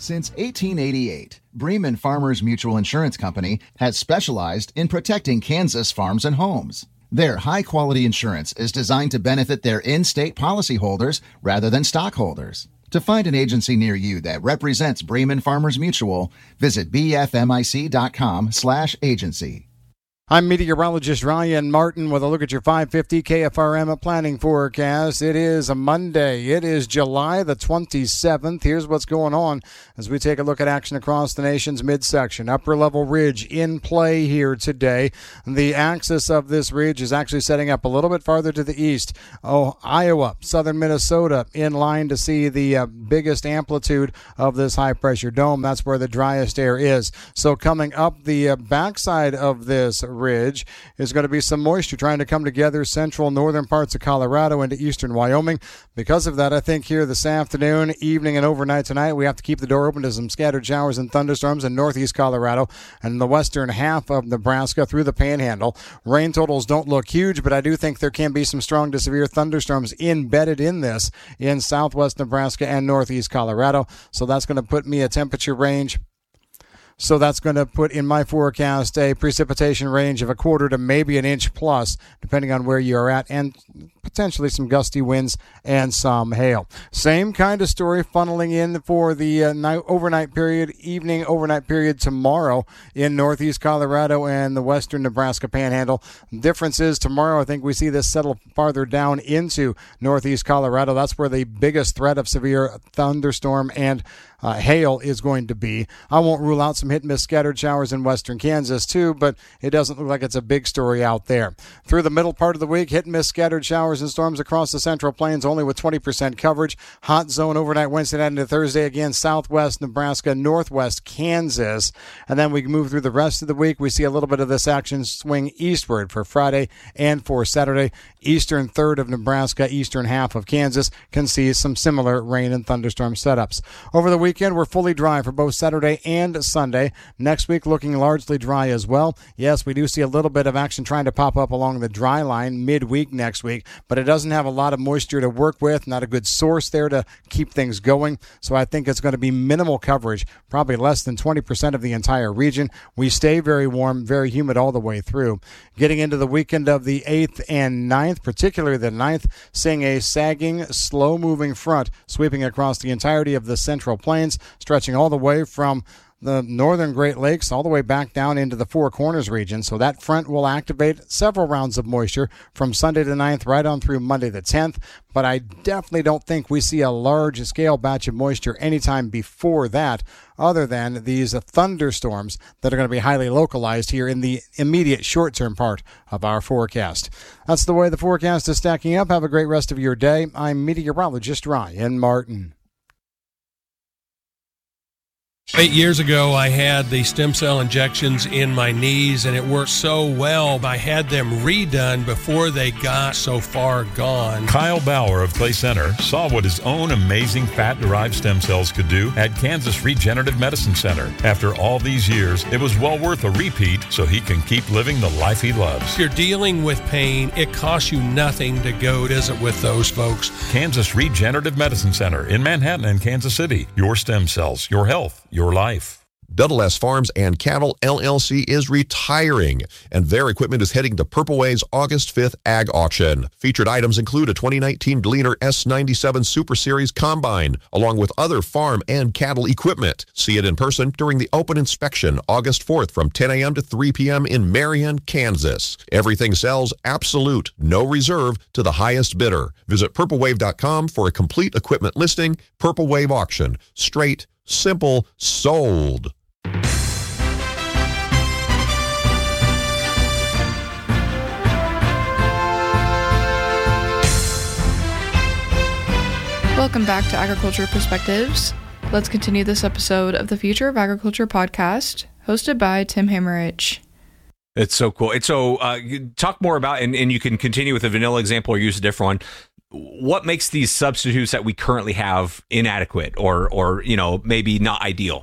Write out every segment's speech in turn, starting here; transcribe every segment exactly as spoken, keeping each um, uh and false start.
Since eighteen eighty-eight, Bremen Farmers Mutual Insurance Company has specialized in protecting Kansas farms and homes. Their high-quality insurance is designed to benefit their in-state policyholders rather than stockholders. To find an agency near you that represents Bremen Farmers Mutual, visit b f m i c dot com slash agency. I'm meteorologist Ryan Martin with a look at your five fifty K F R M planning forecast. It is a Monday. It is July the twenty-seventh. Here's what's going on as we take a look at action across the nation's midsection. Upper level ridge in play here today. The axis of this ridge is actually setting up a little bit farther to the east. Oh, Iowa, southern Minnesota in line to see the uh, biggest amplitude of this high pressure dome. That's where the driest air is. So coming up the uh, backside of this ridge is going to be some moisture trying to come together central northern parts of Colorado into eastern Wyoming. Because of that, I think here this afternoon, evening, and overnight tonight, we have to keep the door open to some scattered showers and thunderstorms in northeast Colorado and the western half of Nebraska through the Panhandle. Rain totals don't look huge, but I do think there can be some strong to severe thunderstorms embedded in this in southwest Nebraska and northeast Colorado. So that's going to put me a temperature range So that's going to put in my forecast a precipitation range of a quarter to maybe an inch plus, depending on where you're at, and potentially some gusty winds and some hail. Same kind of story funneling in for the uh, night, overnight period, evening overnight period tomorrow in northeast Colorado and the western Nebraska Panhandle. Difference is tomorrow, I think we see this settle farther down into northeast Colorado. That's where the biggest threat of severe thunderstorm and Uh, hail is going to be. I won't rule out some hit and miss scattered showers in western Kansas too, but it doesn't look like it's a big story out there. Through the middle part of the week, hit and miss scattered showers and storms across the central plains, only with twenty percent coverage. Hot zone overnight Wednesday night into Thursday, again southwest Nebraska, northwest Kansas. And then we move through the rest of the week. We see a little bit of this action swing eastward for Friday and for Saturday. Eastern third of Nebraska, eastern half of Kansas can see some similar rain and thunderstorm setups. Over the week, Weekend, we're fully dry for both Saturday and Sunday. Next week looking largely dry as well. Yes, we do see a little bit of action trying to pop up along the dry line midweek next week, but it doesn't have a lot of moisture to work with, not a good source there to keep things going. So I think it's going to be minimal coverage, probably less than twenty percent of the entire region. We stay very warm, very humid all the way through. Getting into the weekend of the eighth and ninth, particularly the ninth, seeing a sagging, slow-moving front sweeping across the entirety of the central plains, stretching all the way from the northern Great Lakes all the way back down into the Four Corners region. So that front will activate several rounds of moisture from Sunday the ninth right on through Monday the tenth. But I definitely don't think we see a large-scale batch of moisture anytime before that, other than these thunderstorms that are going to be highly localized here in the immediate short-term part of our forecast. That's the way the forecast is stacking up. Have a great rest of your day. I'm meteorologist Ryan Martin. Eight years ago, I had the stem cell injections in my knees, and it worked so well. I had them redone before they got so far gone. Kyle Bauer of Clay Center saw what his own amazing fat-derived stem cells could do at Kansas Regenerative Medicine Center. After all these years, it was well worth a repeat so he can keep living the life he loves. If you're dealing with pain, it costs you nothing to go visit with those folks. Kansas Regenerative Medicine Center in Manhattan and Kansas City. Your stem cells, your health, your life. Double S Farms and Cattle L L C is retiring, and their equipment is heading to Purple Wave's August fifth Ag Auction. Featured items include a twenty nineteen Gleaner S ninety-seven Super Series Combine, along with other farm and cattle equipment. See it in person during the open inspection August fourth from ten a.m. to three p.m. in Marion, Kansas. Everything sells absolute, no reserve to the highest bidder. Visit purple wave dot com for a complete equipment listing. Purple Wave Auction. Straight, simple, sold. Welcome back to Agriculture Perspectives. Let's continue this episode of the Future of Agriculture podcast, hosted by Tim Hammerich. It's so cool. It's so uh, talk more about, and, and you can continue with a vanilla example or use a different one. What makes these substitutes that we currently have inadequate or, or you know, maybe not ideal?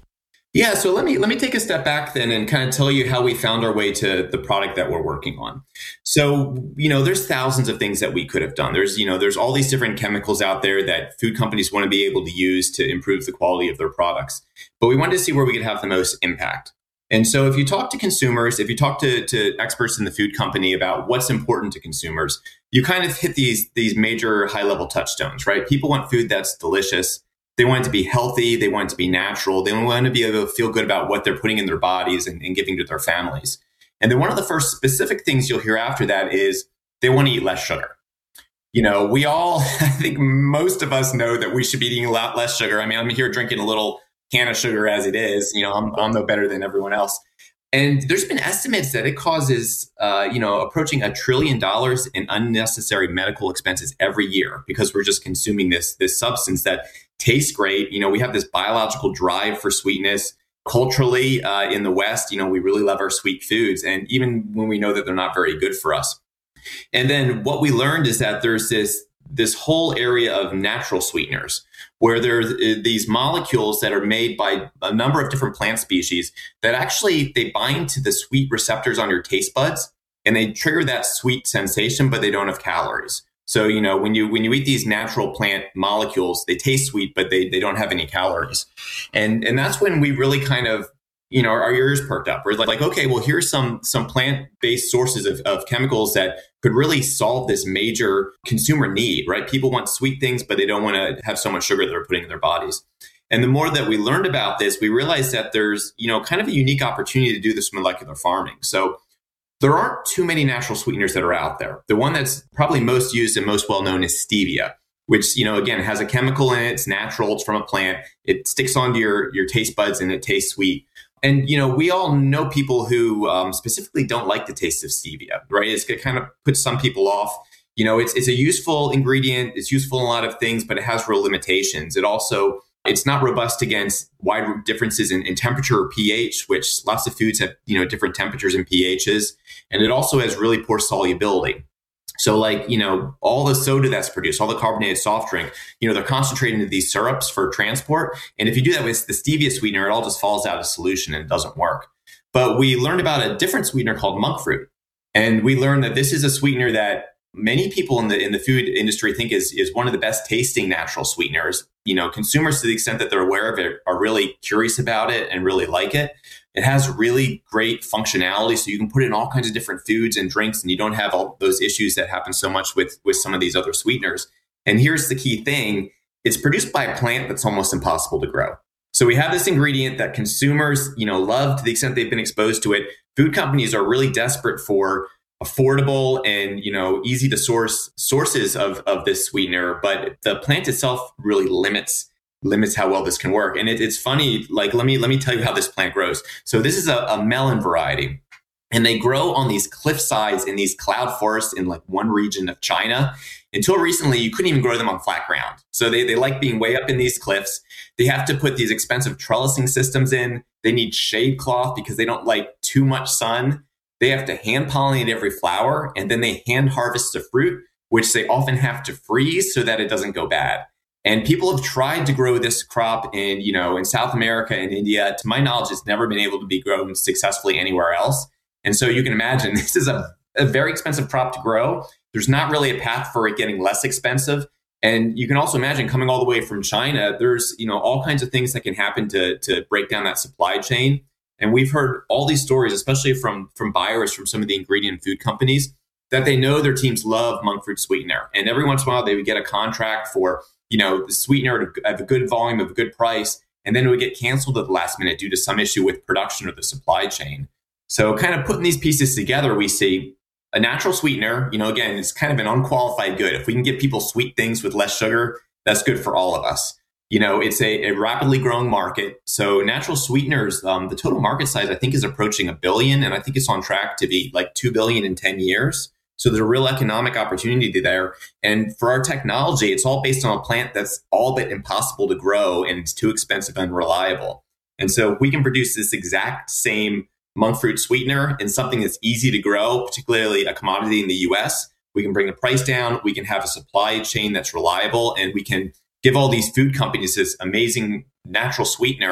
Yeah, so let me let me take a step back then and kind of tell you how we found our way to the product that we're working on. So, you know, there's thousands of things that we could have done. There's, you know, there's all these different chemicals out there that food companies want to be able to use to improve the quality of their products. But we wanted to see where we could have the most impact. And so if you talk to consumers, if you talk to, to experts in the food company about what's important to consumers, you kind of hit these, these major high-level touchstones, right? People want food that's delicious. They want it to be healthy. They want it to be natural. They want to be able to feel good about what they're putting in their bodies and, and giving to their families. And then one of the first specific things you'll hear after that is they want to eat less sugar. You know, we all, I think most of us know that we should be eating a lot less sugar. I mean, I'm here drinking a little can of sugar as it is. You know, I'm, I'm no better than everyone else. And there's been estimates that it causes, uh, you know, approaching a trillion dollars in unnecessary medical expenses every year because we're just consuming this, this substance that tastes great. You know, we have this biological drive for sweetness. Culturally, uh, in the West, you know, we really love our sweet foods. And even when we know that they're not very good for us. And then what we learned is that there's this, this whole area of natural sweeteners where there's these molecules that are made by a number of different plant species that actually, they bind to the sweet receptors on your taste buds and they trigger that sweet sensation, but they don't have calories. So, you know, when you when you eat these natural plant molecules, they taste sweet, but they, they don't have any calories. And and that's when we really kind of, you know, our, our ears perked up. We're like, okay, well, here's some some plant-based sources of, of chemicals that could really solve this major consumer need, right? People want sweet things, but they don't want to have so much sugar they're putting in their bodies. And the more that we learned about this, we realized that there's, you know, kind of a unique opportunity to do this molecular farming. So there aren't too many natural sweeteners that are out there. The one that's probably most used and most well known is stevia, which, you know, again, has a chemical in it. It's natural. It's from a plant. It sticks onto your, your taste buds and it tastes sweet. And, you know, we all know people who um, specifically don't like the taste of stevia, right? It's going to kind of put some people off. You know, it's it's a useful ingredient. It's useful in a lot of things, but it has real limitations. It also, it's not robust against wide differences in, in temperature or pH, which lots of foods have, you know, different temperatures and pHs. And it also has really poor solubility. So like, you know, all the soda that's produced, all the carbonated soft drink, you know, they're concentrated into these syrups for transport. And if you do that with the stevia sweetener, it all just falls out of solution and it doesn't work. But we learned about a different sweetener called monk fruit. And we learned that this is a sweetener that many people in the in the food industry think is, is one of the best tasting natural sweeteners. You know, consumers, to the extent that they're aware of it, are really curious about it and really like it. It has really great functionality, so you can put it in all kinds of different foods and drinks, and you don't have all those issues that happen so much with, with some of these other sweeteners. And here's the key thing. It's produced by a plant that's almost impossible to grow. So we have this ingredient that consumers, you know, love to the extent they've been exposed to it. Food companies are really desperate for affordable and, you know, easy to source sources of, of this sweetener, but the plant itself really limits limits how well this can work. And it, it's funny, like, let me let me tell you how this plant grows. So this is a, a melon variety, and they grow on these cliff sides in these cloud forests in like one region of China. Until recently, you couldn't even grow them on flat ground. So they, they like being way up in these cliffs. They have to put these expensive trellising systems in. They need shade cloth because they don't like too much sun. They have to hand pollinate every flower, and then they hand harvest the fruit, which they often have to freeze so that it doesn't go bad. And people have tried to grow this crop in, you know, in South America and India. To my knowledge, it's never been able to be grown successfully anywhere else. And so you can imagine this is a, a very expensive crop to grow. There's not really a path for it getting less expensive. And you can also imagine coming all the way from China, there's, you know, all kinds of things that can happen to, to break down that supply chain. And we've heard all these stories, especially from, from buyers from some of the ingredient food companies, that they know their teams love monk fruit sweetener. And every once in a while, they would get a contract for, you know, the sweetener at a good volume of a good price, and then it would get canceled at the last minute due to some issue with production or the supply chain. So kind of putting these pieces together, we see a natural sweetener, you know, again, it's kind of an unqualified good. If we can get people sweet things with less sugar, that's good for all of us. You know, it's a, a rapidly growing market. So natural sweeteners, um, the total market size, I think, is approaching a billion, and I think it's on track to be like two billion in ten years. So there's a real economic opportunity there. And for our technology, it's all based on a plant that's all but impossible to grow, and it's too expensive and unreliable. And so we can produce this exact same monk fruit sweetener in something that's easy to grow, particularly a commodity in the U S. We can bring the price down. We can have a supply chain that's reliable, and we can give all these food companies this amazing natural sweetener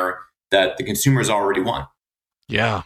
that the consumers already want. Yeah.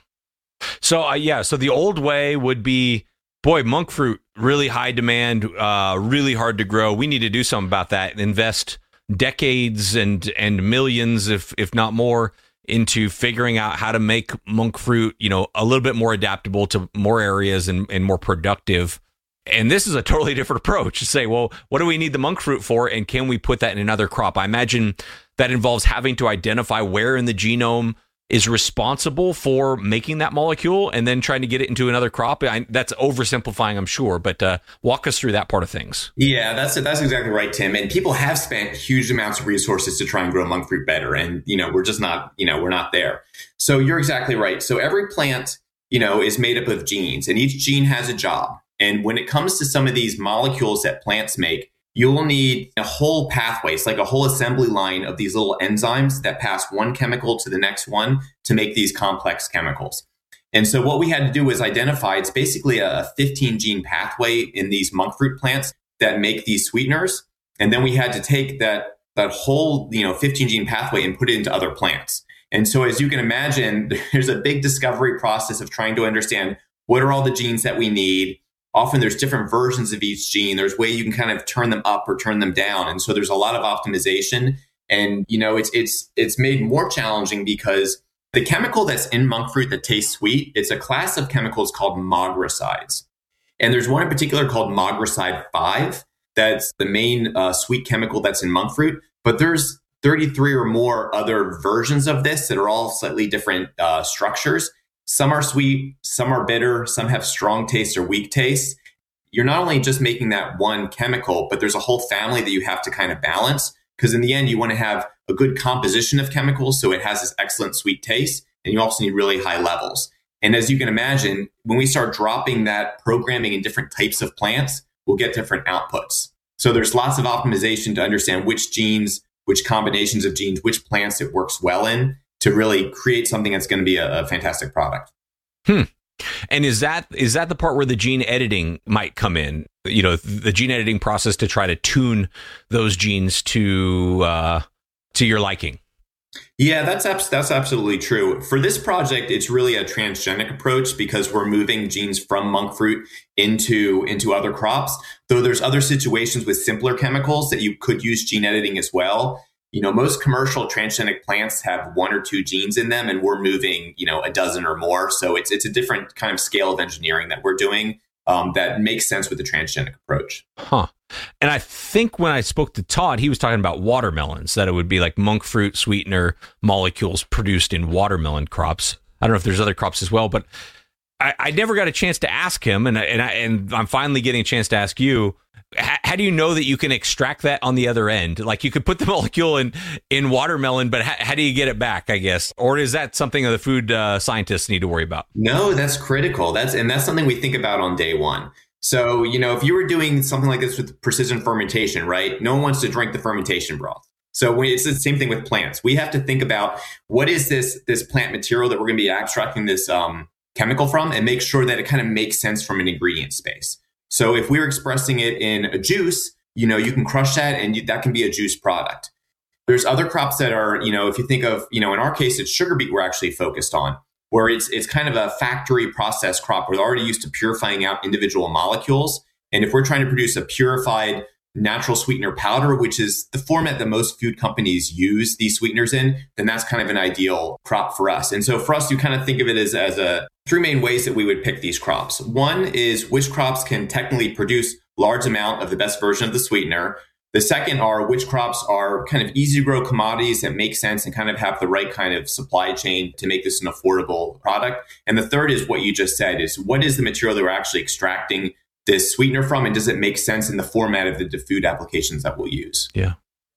So, uh, yeah, so the old way would be, boy, monk fruit, really high demand, uh, really hard to grow. We need to do something about that and invest decades and and millions, if if not more, into figuring out how to make monk fruit, you know, a little bit more adaptable to more areas and, and more productive. And this is a totally different approach to say, well, what do we need the monk fruit for? And can we put that in another crop? I imagine that involves having to identify where in the genome is responsible for making that molecule and then trying to get it into another crop. I, that's oversimplifying, I'm sure, but uh, walk us through that part of things. Yeah, that's that's exactly right, Tim. And people have spent huge amounts of resources to try and grow monk fruit better. And, you know, we're just not, you know, we're not there. So you're exactly right. So every plant, you know, is made up of genes, and each gene has a job. And when it comes to some of these molecules that plants make, you will need a whole pathway. It's like a whole assembly line of these little enzymes that pass one chemical to the next one to make these complex chemicals. And so what we had to do was identify, it's basically a fifteen gene pathway in these monk fruit plants that make these sweeteners. And then we had to take that, that whole, you know, fifteen gene pathway and put it into other plants. And so as you can imagine, there's a big discovery process of trying to understand what are all the genes that we need. Often there's different versions of each gene. There's way you can kind of turn them up or turn them down. And so there's a lot of optimization. And, you know, it's it's it's made more challenging because the chemical that's in monk fruit that tastes sweet, it's a class of chemicals called magrosides. And there's one in particular called magroside five. That's the main uh, sweet chemical that's in monk fruit. But there's thirty-three or more other versions of this that are all slightly different uh, structures. Some are sweet, some are bitter, some have strong taste or weak taste. You're not only just making that one chemical, but there's a whole family that you have to kind of balance, because in the end, you want to have a good composition of chemicals so it has this excellent sweet taste, and you also need really high levels. And as you can imagine, when we start dropping that programming in different types of plants, we'll get different outputs. So there's lots of optimization to understand which genes, which combinations of genes, which plants it works well in, to really create something that's going to be a, a fantastic product. Hmm. And is that is that the part where the gene editing might come in? You know, the gene editing process to try to tune those genes to uh, to your liking. Yeah, that's abs- that's absolutely true. For this project, it's really a transgenic approach because we're moving genes from monk fruit into into other crops. Though there's other situations with simpler chemicals that you could use gene editing as well. You know, most commercial transgenic plants have one or two genes in them, and we're moving, you know, a dozen or more. So it's it's a different kind of scale of engineering that we're doing um, that makes sense with the transgenic approach. Huh. And I think when I spoke to Todd, he was talking about watermelons, that it would be like monk fruit sweetener molecules produced in watermelon crops. I don't know if there's other crops as well, but I, I never got a chance to ask him, and and, I, and I'm finally getting a chance to ask you. How do you know that you can extract that on the other end? Like you could put the molecule in, in watermelon, but how, how do you get it back, I guess? Or is that something that the food uh, scientists need to worry about? No, that's critical. That's and that's something we think about on day one. So, you know, if you were doing something like this with precision fermentation, right? No one wants to drink the fermentation broth. So it's the same thing with plants. We have to think about what is this, this plant material that we're going to be extracting this um, chemical from, and make sure that it kind of makes sense from an ingredient space. So if we're expressing it in a juice, you know, you can crush that and you, that can be a juice product. There's other crops that are, you know, if you think of, you know, in our case, it's sugar beet we're actually focused on, where it's it's kind of a factory process crop. We're already used to purifying out individual molecules. And if we're trying to produce a purified natural sweetener powder, which is the format that most food companies use these sweeteners in, then that's kind of an ideal crop for us. And so for us, you kind of think of it as, as a three main ways that we would pick these crops. One is which crops can technically produce large amount of the best version of the sweetener. The second are which crops are kind of easy to grow commodities that make sense and kind of have the right kind of supply chain to make this an affordable product. And the third is what you just said, is what is the material that we're actually extracting this sweetener from, and does it make sense in the format of the food applications that we'll use? Yeah.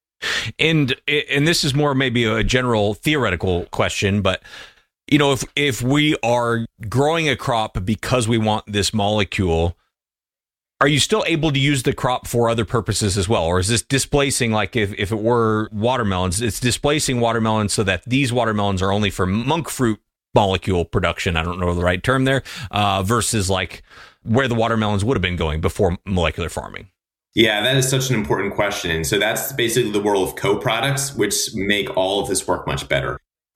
And and this is more maybe a general theoretical question, but you know, if if we are growing a crop because we want this molecule, are you still able to use the crop for other purposes as well? Or is this displacing, like if, if it were watermelons, it's displacing watermelons so that these watermelons are only for monk fruit molecule production? I don't know the right term there, uh, versus like where the watermelons would have been going before molecular farming. Yeah, that is such an important question. And so that's basically the world of co-products, which make all of this work much better.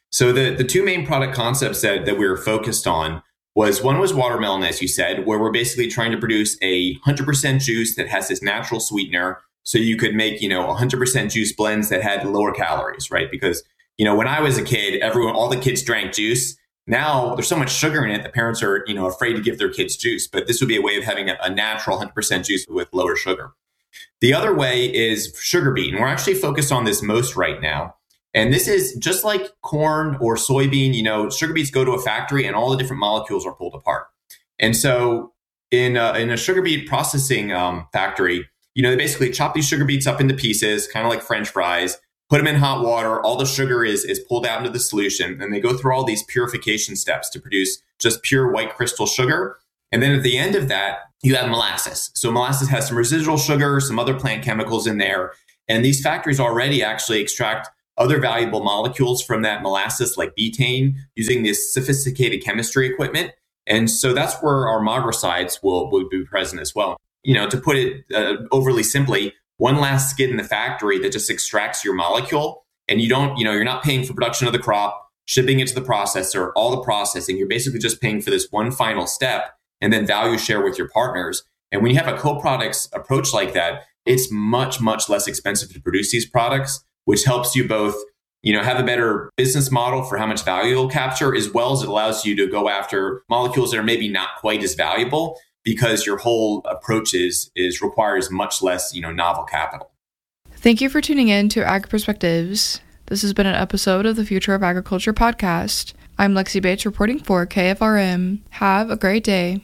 So the, the two main product concepts that, that we were focused on was one was watermelon, as you said, where we're basically trying to produce a one hundred percent juice that has this natural sweetener. So you could make, you know, one hundred percent juice blends that had lower calories, right? Because, you know, when I was a kid, everyone, all the kids drank juice. Now there's so much sugar in it that parents are, you know, afraid to give their kids juice. But this would be a way of having a, a natural one hundred percent juice with lower sugar. The other way is sugar beet. And we're actually focused on this most right now. And this is just like corn or soybean, you know, sugar beets go to a factory and all the different molecules are pulled apart. And so in a, in a sugar beet processing um, factory, you know, they basically chop these sugar beets up into pieces, kind of like French fries, put them in hot water. All the sugar is, is pulled out into the solution. And they go through all these purification steps to produce just pure white crystal sugar. And then at the end of that, you have molasses. So molasses has some residual sugar, some other plant chemicals in there. And these factories already actually extract other valuable molecules from that molasses, like betaine, using this sophisticated chemistry equipment. And so that's where our Magricides will, will be present as well. You know, to put it uh, overly simply, one last skid in the factory that just extracts your molecule, and you don't, you know, you're not paying for production of the crop, shipping it to the processor, all the processing. You're basically just paying for this one final step and then value share with your partners. And when you have a co-products approach like that, it's much, much less expensive to produce these products, which helps you both, you know, have a better business model for how much value it'll capture, as well as it allows you to go after molecules that are maybe not quite as valuable, because your whole approach is, is requires much less, you know, novel capital. Thank you for tuning in to Ag Perspectives. This has been an episode of the Future of Agriculture podcast. I'm Lexi Bates reporting for K F R M. Have a great day.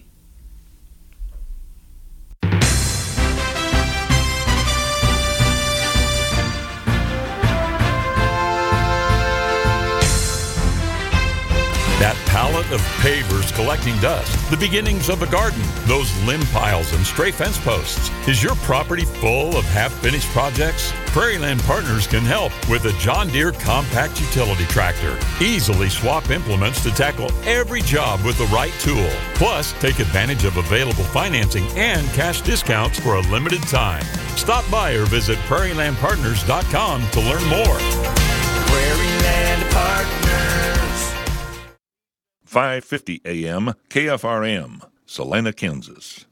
That pallet of pavers collecting dust, the beginnings of a garden, those limb piles and stray fence posts. Is your property full of half-finished projects? Prairieland Partners can help with a John Deere compact utility tractor. Easily swap implements to tackle every job with the right tool. Plus, take advantage of available financing and cash discounts for a limited time. Stop by or visit prairie land partners dot com to learn more. Prairieland Partners. five fifty A M K F R M, Salina, Kansas.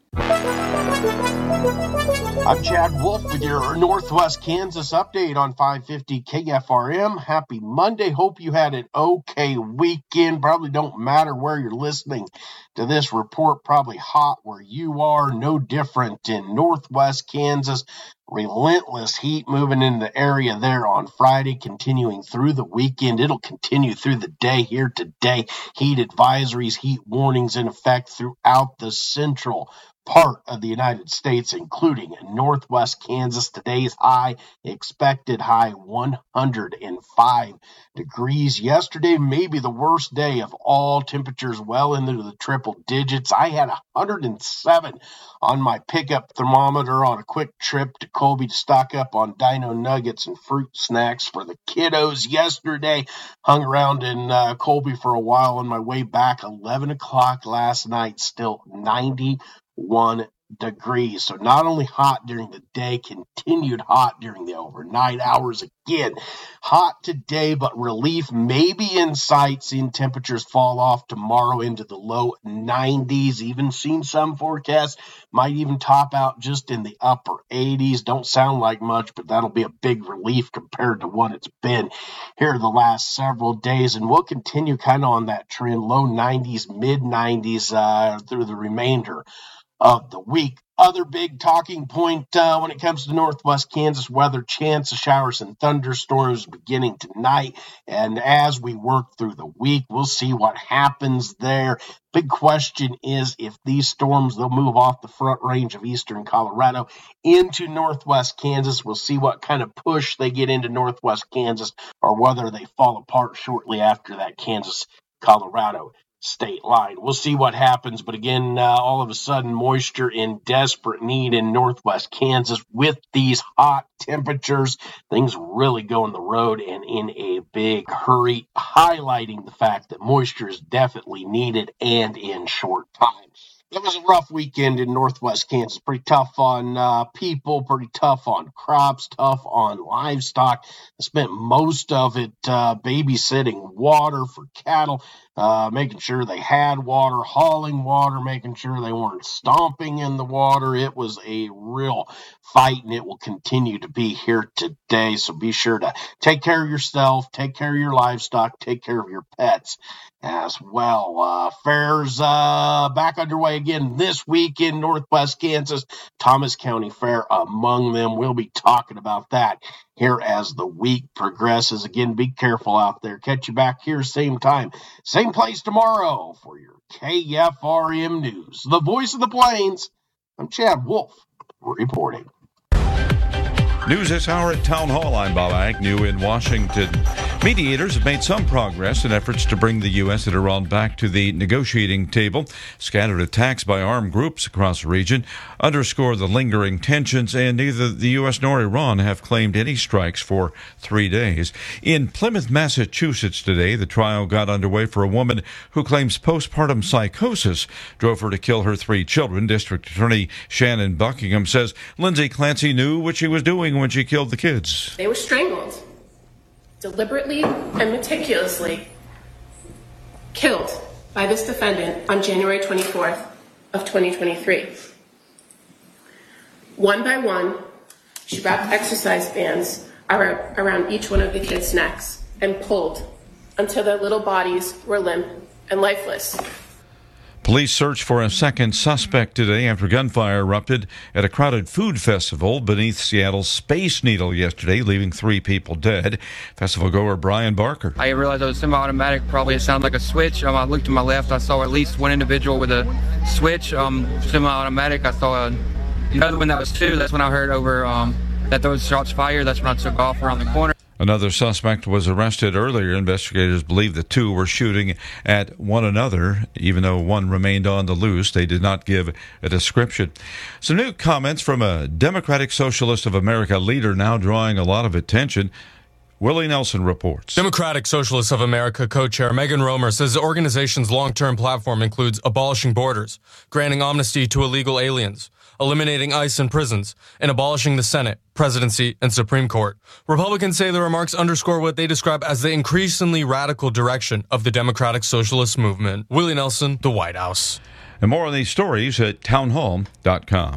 I'm Chad Wolf with your Northwest Kansas update on five fifty K F R M. Happy Monday. Hope you had an okay weekend. Probably don't matter where you're listening to this report. Probably hot where you are. No different in Northwest Kansas. Relentless heat moving in the area there on Friday, continuing through the weekend. It'll continue through the day here today. Heat advisories, heat warnings in effect throughout the central part of the United States, including Northwest Kansas. Today's high, expected high one hundred five degrees. Yesterday, maybe the worst day of all. Temperatures well into the triple digits. I had one hundred seven on my pickup thermometer on a quick trip to Colby to stock up on Dino Nuggets and fruit snacks for the kiddos yesterday. Hung around in uh, Colby for a while on my way back. eleven o'clock last night, still ninety-one degrees. So not only hot during the day, continued hot during the overnight hours. Again, hot today, but relief maybe in sight. Seeing temperatures fall off tomorrow into the low nineties. Even seen some forecasts might even top out just in the upper eighties. Don't sound like much, but that'll be a big relief compared to what it's been here the last several days. And we'll continue kind of on that trend, low nineties, mid nineties uh, through the remainder of the week. Other big talking point uh, when it comes to Northwest Kansas weather, chance of showers and thunderstorms beginning tonight. And as we work through the week, we'll see what happens there. Big question is if these storms, they'll move off the front range of eastern Colorado into Northwest Kansas. We'll see what kind of push they get into Northwest Kansas, or whether they fall apart shortly after that Kansas-Colorado state line. We'll see what happens, but again, uh, all of a sudden, moisture in desperate need in Northwest Kansas. With these hot temperatures, things really go on the road and in a big hurry, highlighting the fact that moisture is definitely needed and in short time. It was a rough weekend in Northwest Kansas. Pretty tough on uh, people, pretty tough on crops, tough on livestock. I spent most of it uh, babysitting water for cattle, uh, making sure they had water, hauling water, making sure they weren't stomping in the water. It was a real fight, and it will continue to be here today. So be sure to take care of yourself, take care of your livestock, take care of your pets as well. Uh, fairs uh, back underway again this week in Northwest Kansas. Thomas County Fair among them. We'll be talking about that here as the week progresses. Again, be careful out there. Catch you back here same time, same place tomorrow for your K F R M News. The voice of the Plains. I'm Chad Wolf reporting. News this hour at Town Hall. I'm Bob Agnew in Washington. Mediators have made some progress in efforts to bring the U S and Iran back to the negotiating table. Scattered attacks by armed groups across the region underscore the lingering tensions, and neither the U S nor Iran have claimed any strikes for three days. In Plymouth, Massachusetts today, the trial got underway for a woman who claims postpartum psychosis drove her to kill her three children. District Attorney Shannon Buckingham says Lindsay Clancy knew what she was doing when she killed the kids. They were strangled, deliberately and meticulously killed by this defendant on January twenty-fourth of twenty twenty-three. One by one, she wrapped exercise bands around each one of the kids' necks and pulled until their little bodies were limp and lifeless. Police searched for a second suspect today after gunfire erupted at a crowded food festival beneath Seattle's Space Needle yesterday, leaving three people dead. Festival goer Brian Barker. I realized it was semi-automatic. Probably it sounded like a switch. Um, I looked to my left. I saw at least one individual with a switch, um, semi-automatic. I saw another one that was two. That's when I heard over um, that those shots fired. That's when I took off around the corner. Another suspect was arrested earlier. Investigators believe the two were shooting at one another. Even though one remained on the loose, they did not give a description. Some new comments from a Democratic Socialist of America leader now drawing a lot of attention. Willie Nelson reports. Democratic Socialists of America co-chair Megan Romer says the organization's long-term platform includes abolishing borders, granting amnesty to illegal aliens, eliminating ICE in prisons, and abolishing the Senate, presidency, and Supreme Court. Republicans say the remarks underscore what they describe as the increasingly radical direction of the Democratic Socialist movement. Willie Nelson, The White House. And more on these stories at townhall dot com.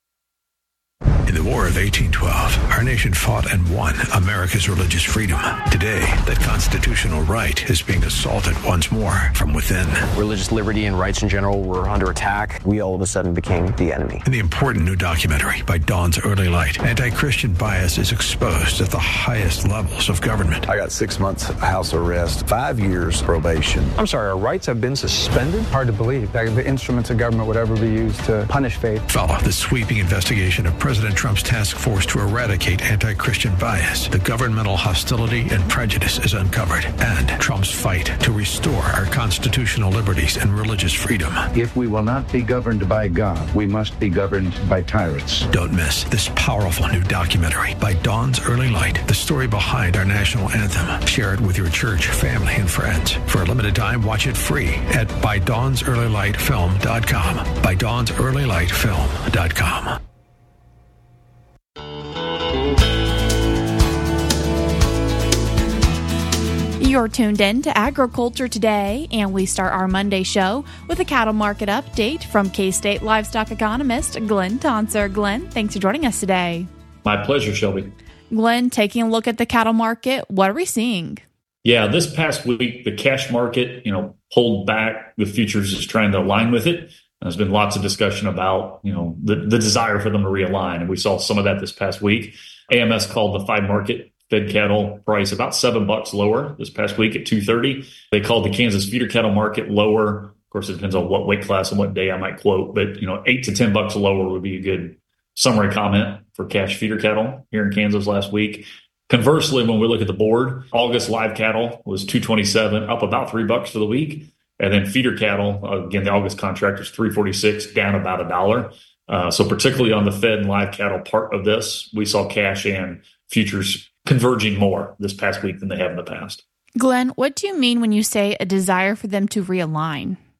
In the War of eighteen twelve, our nation fought and won America's religious freedom. Today, that constitutional right is being assaulted once more from within. Religious liberty and rights in general were under attack. We all of a sudden became the enemy. In the important new documentary by Dawn's Early Light, anti-Christian bias is exposed at the highest levels of government. I got six months house arrest, five years probation. I'm sorry, our rights have been suspended? Hard to believe that the instruments of government would ever be used to punish faith. Follow the sweeping investigation of President Trump's task force to eradicate anti-Christian bias. The governmental hostility and prejudice is uncovered, and Trump's fight to restore our constitutional liberties and religious freedom. If we will not be governed by God, we must be governed by tyrants. Don't miss this powerful new documentary by Dawn's Early Light, the story behind our national anthem. Share it with your church, family, and friends. For a limited time, watch it free at by dawns early light film dot com. by dawns early light film dot com. You're tuned in to Agriculture Today, and we start our Monday show with a cattle market update from K-State livestock economist Glenn Tonser. Glenn, thanks for joining us today. My pleasure, Shelby. Glenn, taking a look at the cattle market, what are we seeing? Yeah, this past week, the cash market, you know, pulled back. The futures is trying to align with it. There's been lots of discussion about, you know, the, the desire for them to realign, and we saw some of that this past week. A M S called the five market fed cattle price about seven bucks lower this past week at two thirty. They called the Kansas feeder cattle market lower. Of course, it depends on what weight class and what day I might quote, but you know, eight to ten bucks lower would be a good summary comment for cash feeder cattle here in Kansas last week. Conversely, when we look at the board, August live cattle was two twenty-seven, up about three bucks for the week, and then feeder cattle, again, the August contract was three forty-six, down about a dollar. Uh, so particularly on the fed and live cattle part of this, we saw cash and futures converging more this past week than they have in the past. Glenn, what do you mean when you say a desire for them to realign?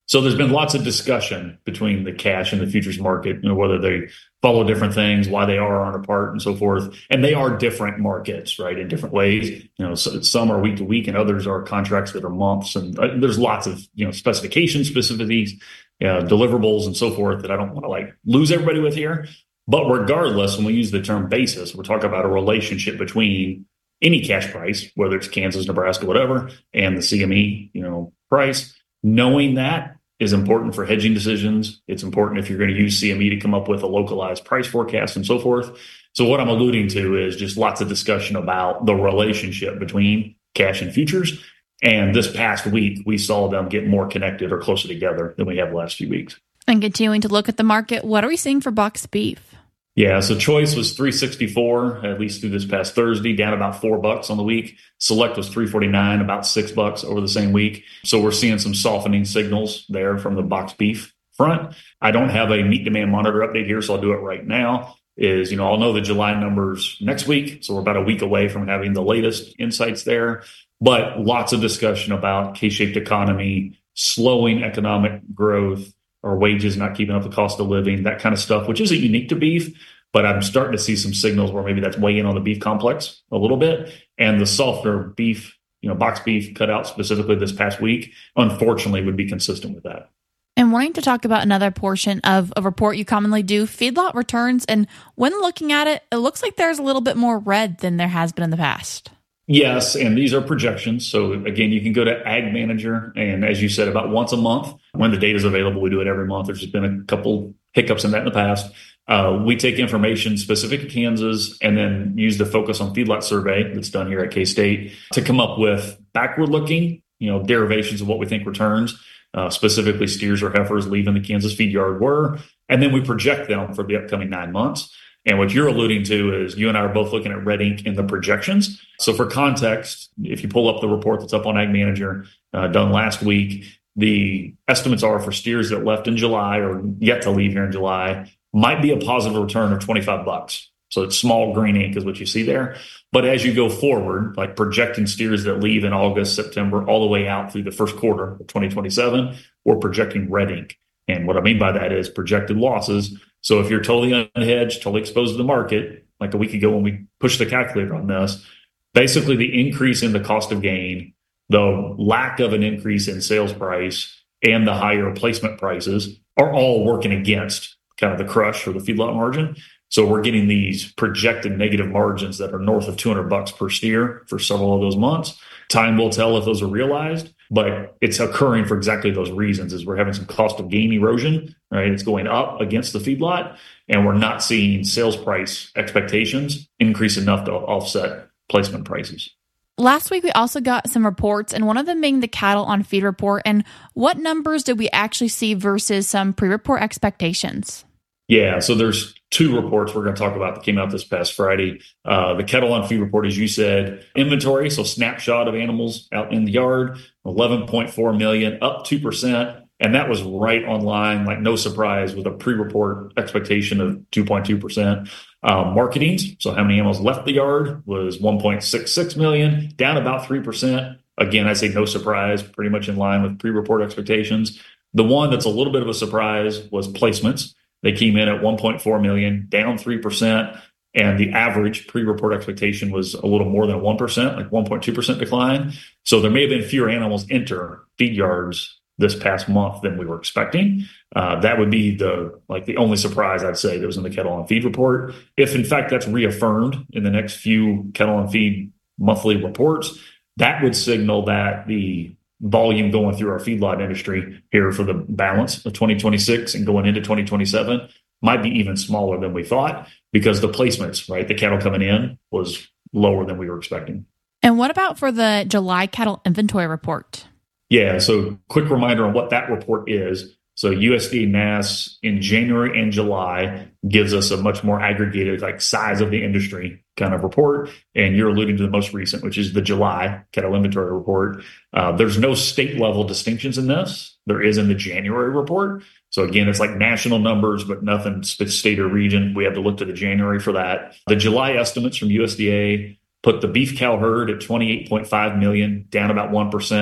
So there's been lots of discussion between the cash and the futures market, you know, whether they follow different things, why they are on apart and so forth. And they are different markets, right, in different ways. You know, so some are week to week and others are contracts that are months. And uh, there's lots of, you know, specification specificities, uh, deliverables and so forth that I don't want to like lose everybody with here. But regardless, when we use the term basis, we're talking about a relationship between any cash price, whether it's Kansas, Nebraska, whatever, and the C M E, you know, price. Knowing that is important for hedging decisions. It's important if you're going to use C M E to come up with a localized price forecast and so forth. So what I'm alluding to is just lots of discussion about the relationship between cash and futures. And this past week, we saw them get more connected or closer together than we have the last few weeks. And continuing to look at the market, what are we seeing for boxed beef? Yeah, so choice was three sixty-four, at least through this past Thursday, down about four bucks on the week. Select was three forty-nine, about six bucks over the same week. So we're seeing some softening signals there from the boxed beef front. I don't have a meat demand monitor update here, so I'll do it right now. Is, you know, I'll know the July numbers next week. So we're about a week away from having the latest insights there. But lots of discussion about K-shaped economy, slowing economic growth, or wages not keeping up the cost of living, that kind of stuff, which isn't unique to beef. But I'm starting to see some signals where maybe that's weighing on the beef complex a little bit. And the softer beef, you know, boxed beef cut out specifically this past week, unfortunately, would be consistent with that. And wanting to talk about another portion of a report you commonly do, feedlot returns. And when looking at it, it looks like there's a little bit more red than there has been in the past. Yes, and these are projections. So again, you can go to Ag Manager, and as you said, about once a month, when the data is available, we do it every month. There's just been a couple hiccups in that in the past. Uh, we take information specific to Kansas and then use the Focus on Feedlot survey that's done here at K-State to come up with backward-looking, you know, derivations of what we think returns, uh, specifically steers or heifers leaving the Kansas feed yard were, and then we project them for the upcoming nine months. And what you're alluding to is you and I are both looking at red ink in the projections. So for context, if you pull up the report that's up on Ag Manager, uh, done last week, the estimates are for steers that left in July or yet to leave here in July might be a positive return of twenty-five bucks. So it's small green ink is what you see there. But as you go forward, like projecting steers that leave in August, September, all the way out through the first quarter of twenty twenty-seven, we're projecting red ink. And what I mean by that is projected losses. So if you're totally unhedged, totally exposed to the market, like a week ago when we pushed the calculator on this, basically the increase in the cost of gain, the lack of an increase in sales price, and the higher replacement prices are all working against kind of the crush or the feedlot margin. So we're getting these projected negative margins that are north of two hundred bucks per steer for several of those months. Time will tell if those are realized, but it's occurring for exactly those reasons. Is we're having some cost of gain erosion, right? It's going up against the feedlot, and we're not seeing sales price expectations increase enough to offset placement prices. Last week, we also got some reports, and one of them being the cattle on feed report. And what numbers did we actually see versus some pre-report expectations? Yeah, so there's two reports we're going to talk about that came out this past Friday. Uh, the cattle on feed report, as you said, inventory, so snapshot of animals out in the yard, eleven point four million, up two percent. And that was right on line, like no surprise, with a pre-report expectation of two point two percent. Um, marketing, so how many animals left the yard, was one point six six million, down about three percent. Again, I say no surprise, pretty much in line with pre-report expectations. The one that's a little bit of a surprise was placements. They came in at one point four million, down three percent. And the average pre-report expectation was a little more than one percent, like one point two percent decline. So there may have been fewer animals enter feed yards this past month than we were expecting. Uh, that would be the like the only surprise I'd say that was in the cattle on feed report. If in fact that's reaffirmed in the next few cattle on feed monthly reports, that would signal that the volume going through our feedlot industry here for the balance of twenty twenty-six and going into twenty twenty-seven might be even smaller than we thought, because the placements, right, the cattle coming in was lower than we were expecting. And what about for the July cattle inventory report? Yeah, so quick reminder on what that report is. So U S D A N A S in January and July gives us a much more aggregated, like size of the industry kind of report. And you're alluding to the most recent, which is the July cattle inventory report. Uh, there's no state level distinctions in this. There is in the January report. So again, it's like national numbers, but nothing state or region. We have to look to the January for that. The July estimates from U S D A put the beef cow herd at twenty-eight point five million, down about one percent.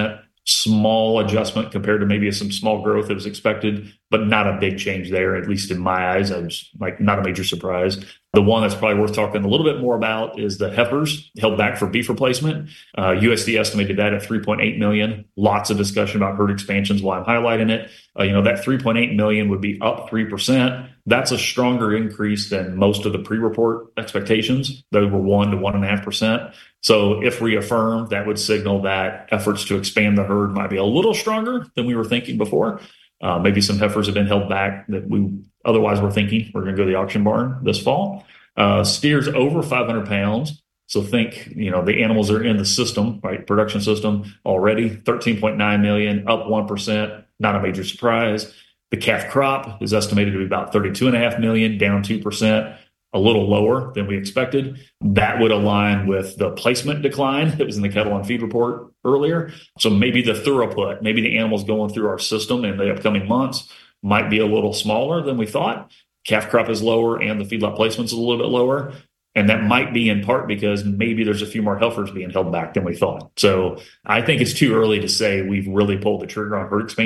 small adjustment compared to maybe some small growth that was expected, but not a big change there, at least in my eyes. I was like, not a major surprise. The one that's probably worth talking a little bit more about is the heifers held back for beef replacement. Uh, U S D estimated that at three point eight million. Lots of discussion about herd expansions, why I'm highlighting it. Uh, you know, that three point eight million would be up three percent. That's a stronger increase than most of the pre-report expectations. Those were one to one and a half percent. So if reaffirmed, that would signal that efforts to expand the herd might be a little stronger than we were thinking before. Uh, maybe some heifers have been held back that we otherwise were thinking we're going to go to the auction barn this fall. Uh, steers over five hundred pounds. So think, you know, the animals are in the system, right? Production system already, thirteen point nine million, up one percent. Not a major surprise. The calf crop is estimated to be about thirty-two point five million, down two percent, a little lower than we expected. That would align with the placement decline that was in the cattle on feed report earlier. So maybe the throughput, maybe the animals going through our system in the upcoming months might be a little smaller than we thought. Calf crop is lower and the feedlot placement is a little bit lower. And that might be in part because maybe there's a few more heifers being held back than we thought. So I think it's too early to say we've really pulled the trigger on herd expansion.